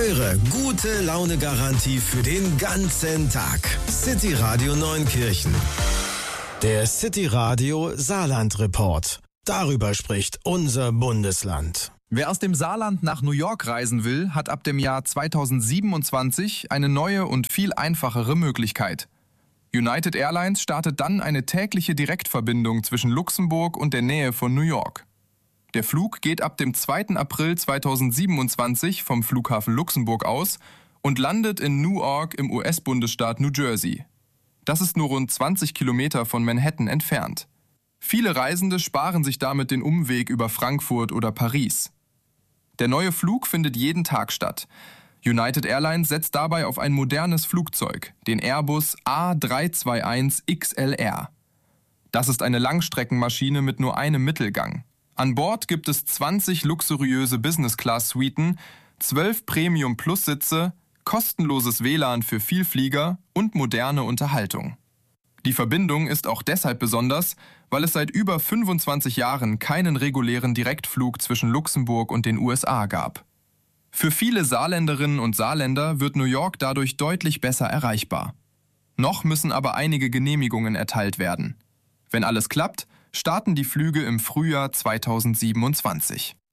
Eure gute Laune-Garantie für den ganzen Tag. City Radio Neunkirchen. Der City Radio Saarland Report. Darüber spricht unser Bundesland. Wer aus dem Saarland nach New York reisen will, hat ab dem Jahr 2027 eine neue und viel einfachere Möglichkeit. United Airlines startet dann eine tägliche Direktverbindung zwischen Luxemburg und der Nähe von New York. Der Flug geht ab dem 2. April 2027 vom Flughafen Luxemburg aus und landet in Newark im US-Bundesstaat New Jersey. Das ist nur rund 20 Kilometer von Manhattan entfernt. Viele Reisende sparen sich damit den Umweg über Frankfurt oder Paris. Der neue Flug findet jeden Tag statt. United Airlines setzt dabei auf ein modernes Flugzeug, den Airbus A321XLR. Das ist eine Langstreckenmaschine mit nur einem Mittelgang. An Bord gibt es 20 luxuriöse Business-Class-Suiten, 12 Premium-Plus-Sitze, kostenloses WLAN für Vielflieger und moderne Unterhaltung. Die Verbindung ist auch deshalb besonders, weil es seit über 25 Jahren keinen regulären Direktflug zwischen Luxemburg und den USA gab. Für viele Saarländerinnen und Saarländer wird New York dadurch deutlich besser erreichbar. Noch müssen aber einige Genehmigungen erteilt werden. Wenn alles klappt, starten die Flüge im Frühjahr 2027.